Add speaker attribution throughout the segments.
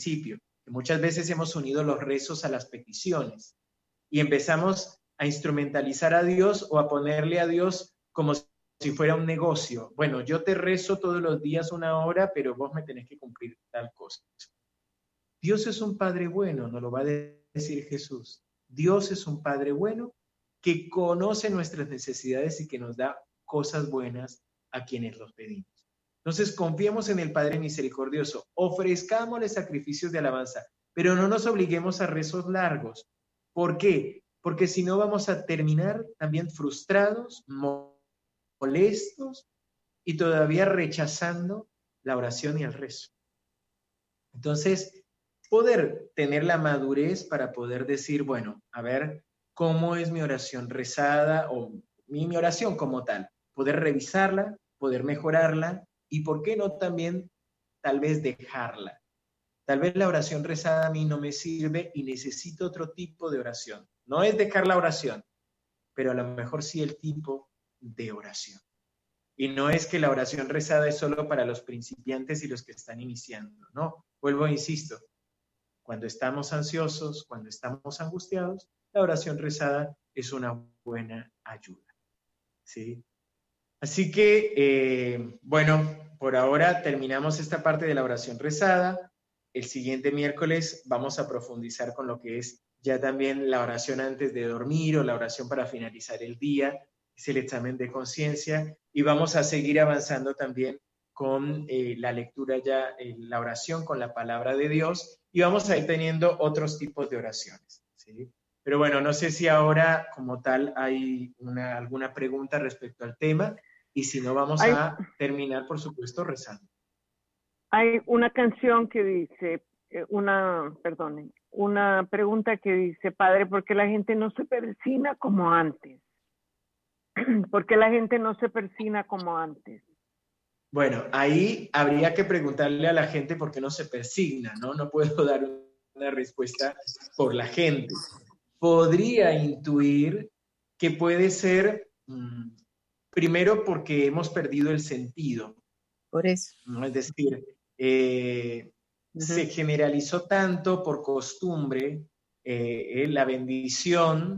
Speaker 1: principio, que muchas veces hemos unido los rezos a las peticiones y empezamos a instrumentalizar a Dios o a ponerle a Dios como si fuera un negocio. Bueno, yo te rezo todos los días 1 hora, pero vos me tenés que cumplir tal cosa. Dios es un Padre bueno, nos lo va a decir Jesús. Dios es un Padre bueno que conoce nuestras necesidades y que nos da cosas buenas a quienes los pedimos. Entonces, confiemos en el Padre misericordioso, ofrezcámosle sacrificios de alabanza, pero no nos obliguemos a rezos largos. ¿Por qué? Porque si no vamos a terminar también frustrados, molestos y todavía rechazando la oración y el rezo. Entonces, poder tener la madurez para poder decir, bueno, a ver, ¿cómo es mi oración rezada o mi oración como tal? Poder revisarla, poder mejorarla y, ¿por qué no también tal vez dejarla? Tal vez la oración rezada a mí no me sirve y necesito otro tipo de oración. No es dejar la oración, pero a lo mejor sí el tipo de oración. Y no es que la oración rezada es solo para los principiantes y los que están iniciando, no. Vuelvo e insisto, cuando estamos ansiosos, cuando estamos angustiados, la oración rezada es una buena ayuda, ¿sí? Así que, bueno, por ahora terminamos esta parte de la oración rezada. El siguiente miércoles vamos a profundizar con lo que es ya también la oración antes de dormir o la oración para finalizar el día, es el examen de conciencia, y vamos a seguir avanzando también con la lectura ya, la oración con la palabra de Dios, y vamos a ir teniendo otros tipos de oraciones, ¿sí? Pero bueno, no sé si ahora como tal hay alguna pregunta respecto al tema, y si no vamos
Speaker 2: Hay,
Speaker 1: a terminar, por supuesto, rezando.
Speaker 2: hay una canción que dice, una pregunta que dice, Padre, ¿por qué la gente no se persina como antes? ¿Por qué la gente no se persina como antes?
Speaker 1: Bueno, ahí habría que preguntarle a la gente por qué no se persigna, ¿no? No puedo dar una respuesta por la gente. Podría intuir que puede ser, primero, porque hemos perdido el sentido.
Speaker 3: Por eso.
Speaker 1: ¿No? Es decir, se generalizó tanto por costumbre la bendición,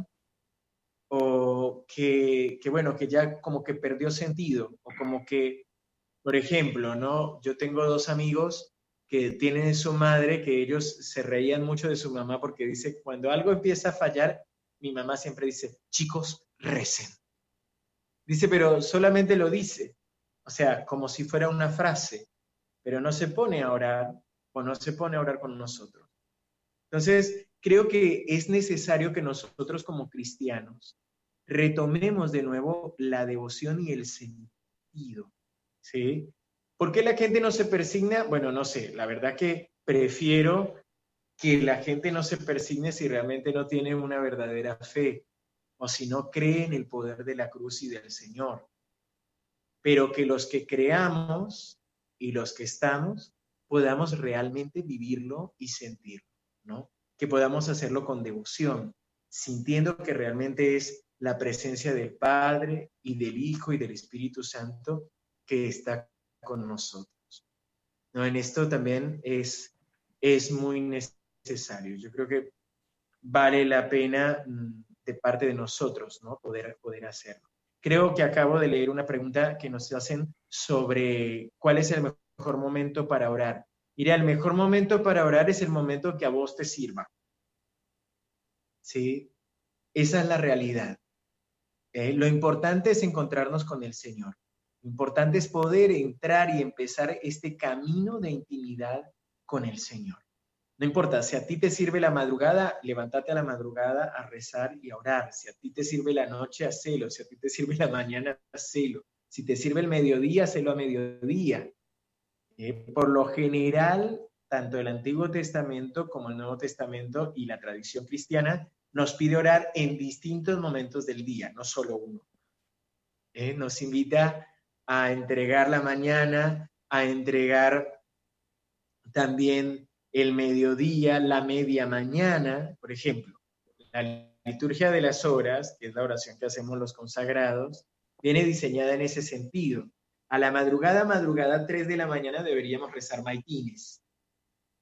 Speaker 1: o bueno, que ya como que perdió sentido, o como que, por ejemplo, ¿no? Yo tengo 2 amigos que tienen su madre, que ellos se reían mucho de su mamá porque dice, cuando algo empieza a fallar, mi mamá siempre dice, chicos, recen. Dice, pero solamente lo dice, o sea, como si fuera una frase, pero no se pone a orar o no se pone a orar con nosotros. Entonces, creo que es necesario que nosotros como cristianos retomemos de nuevo la devoción y el sentido, ¿sí? ¿Por qué la gente no se persigna? Bueno, no sé, la verdad que prefiero que la gente no se persigne si realmente no tiene una verdadera fe o si no cree en el poder de la cruz y del Señor. Pero que los que creamos y los que estamos podamos realmente vivirlo y sentirlo, ¿no? Que podamos hacerlo con devoción, sintiendo que realmente es la presencia del Padre y del Hijo y del Espíritu Santo que está con nosotros, ¿no? En esto también es muy necesario. Yo creo que vale la pena de parte de nosotros, ¿no? Poder hacerlo. Creo que acabo de leer una pregunta que nos hacen sobre cuál es el mejor momento para orar. Mira, el mejor momento para orar es el momento que a vos te sirva. ¿Sí? Esa es la realidad. Lo importante es encontrarnos con el Señor. Lo importante es poder entrar y empezar este camino de intimidad con el Señor. No importa, si a ti te sirve la madrugada, levántate a la madrugada a rezar y a orar. Si a ti te sirve la noche, hacelo. Si a ti te sirve la mañana, hacelo. Si te sirve el mediodía, hacelo a mediodía. Por lo general, tanto el Antiguo Testamento como el Nuevo Testamento y la tradición cristiana nos pide orar en distintos momentos del día, no solo uno. Nos invita a entregar la mañana, a entregar también el mediodía, la media mañana, por ejemplo. La liturgia de las horas, que es la oración que hacemos los consagrados, viene diseñada en ese sentido. A la madrugada 3 de la mañana deberíamos rezar maitines.